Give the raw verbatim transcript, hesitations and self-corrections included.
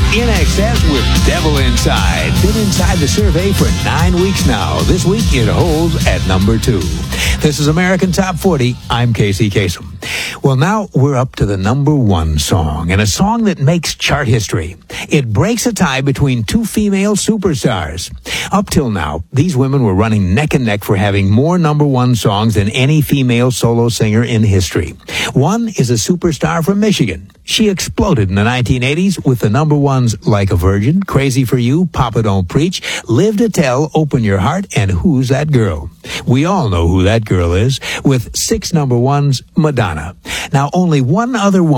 In Excess with Devil Inside. Been inside the survey for nine weeks now. This week it holds at number two. This is American Top forty. I'm Casey Kasem. Well, now we're up to the number one song, and a song that makes chart history. It breaks a tie between two female superstars. Up till now, these women were running neck and neck for having more number one songs than any female solo singer in history. One is a superstar from Michigan. She exploded in the nineteen eighties with the number ones Like a Virgin, Crazy for You, Papa Don't Preach, Live to Tell, Open Your Heart, and Who's That Girl? We all know who that girl is. With six number ones, Madonna. Now, only one other woman